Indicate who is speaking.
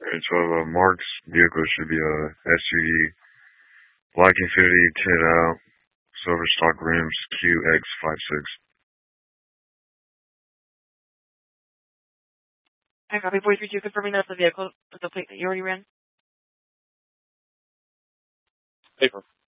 Speaker 1: Alright, so Mark's vehicle should be a SUV, Black Infinity, tin out, silver stock rims, QX56.
Speaker 2: I copy 432, confirming that's the vehicle with the plate that you already ran.
Speaker 3: Paper.